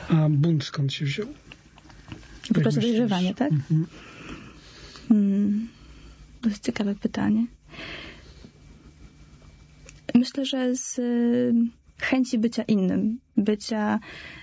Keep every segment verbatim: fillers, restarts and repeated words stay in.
A bunt skąd się wziął? Po prostu dojrzewanie, tak? Mhm. Hmm. To jest ciekawe pytanie. Myślę, że z chęci bycia innym, bycia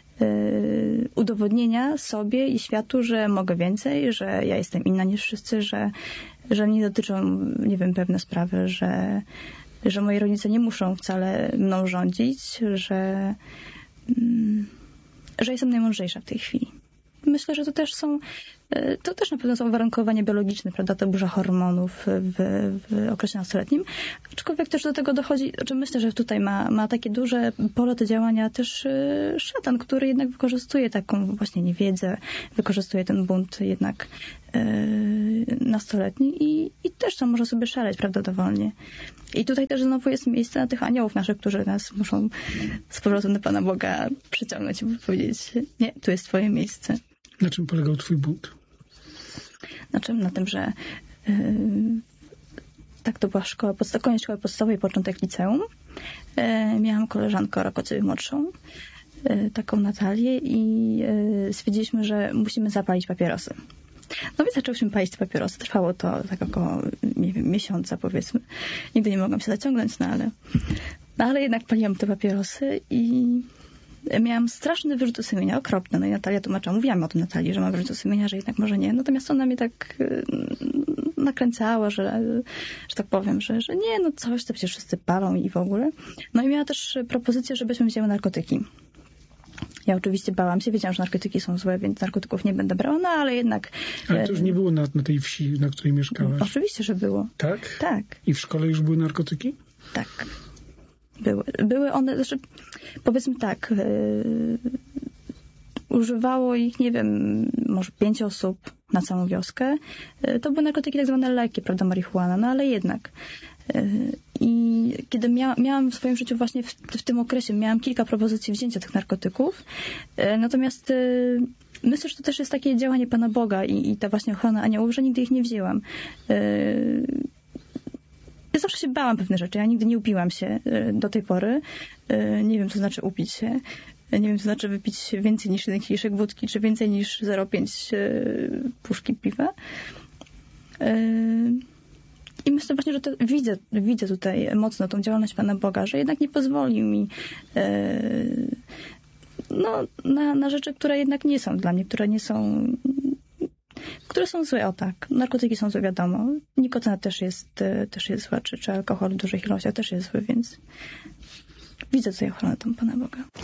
y, udowodnienia sobie i światu, że mogę więcej, że ja jestem inna niż wszyscy, że, że mnie dotyczą, nie wiem, pewne sprawy, że, że moi rodzice nie muszą wcale mną rządzić, że, y, że jestem najmądrzejsza w tej chwili. Myślę, że to też są, to też na pewno są uwarunkowania biologiczne, prawda, to burza hormonów w, w okresie nastoletnim. Aczkolwiek też do tego dochodzi, że myślę, że tutaj ma, ma takie duże pole do działania też szatan, który jednak wykorzystuje taką właśnie niewiedzę, wykorzystuje ten bunt jednak yy, nastoletni i, i też tam może sobie szaleć, prawda, dowolnie. I tutaj też znowu jest miejsce na tych aniołów naszych, którzy nas muszą z powrotem do Pana Boga przyciągnąć i powiedzieć, nie, tu jest twoje miejsce. Na czym polegał twój bunt? Na czym? Na tym, że yy, tak to była szkoła, podsta- koniec szkoły podstawowej, początek liceum. Yy, miałam koleżankę o rok od siebie młodszą, yy, taką Natalię i yy, stwierdziliśmy, że musimy zapalić papierosy. No więc zaczęłyśmy palić te papierosy. Trwało to tak około, nie wiem, miesiąca powiedzmy. Nigdy nie mogłam się zaciągnąć, no ale, no ale jednak paliłam te papierosy i miałam straszny wyrzut sumienia, okropny. No i Natalia tłumaczyła, mówiłam o tym Natalii, że mam wyrzut sumienia, że jednak może nie. Natomiast ona mnie tak nakręcała, że, że tak powiem, że, że nie, no coś, to przecież wszyscy palą i w ogóle. No i miała też propozycję, żebyśmy wzięły narkotyki. Ja oczywiście bałam się, wiedziałam, że narkotyki są złe, więc narkotyków nie będę brała, no ale jednak... Ale to już nie było na, na tej wsi, na której mieszkałaś? Oczywiście, że było. Tak? Tak. I w szkole już były narkotyki? Tak. Były. Były one, znaczy, powiedzmy tak, yy, używało ich, nie wiem, może pięć osób na całą wioskę. Yy, to były narkotyki tak zwane leki, prawda, marihuana, no ale jednak. Yy, I kiedy mia, miałam w swoim życiu właśnie w, w tym okresie, miałam kilka propozycji wzięcia tych narkotyków, yy, natomiast yy, myślę, że to też jest takie działanie Pana Boga i, i ta właśnie ochrona aniołów, że nigdy ich nie wzięłam. Yy, Ja zawsze się bałam pewnych rzeczy. Ja nigdy nie upiłam się do tej pory. Nie wiem, co znaczy upić się. Nie wiem, co znaczy wypić więcej niż jeden kieliszek wódki, czy więcej niż zero przecinek pięć puszki piwa. I myślę właśnie, że to widzę, widzę tutaj mocno tą działalność Pana Boga, że jednak nie pozwolił mi no, na, na rzeczy, które jednak nie są dla mnie, które nie są... które są złe, o tak. Narkotyki są złe, wiadomo. Nikotyna też jest, też jest zła, czy, czy alkohol w dużych ilościach też jest zły, więc widzę tutaj ochronę tam Pana Boga.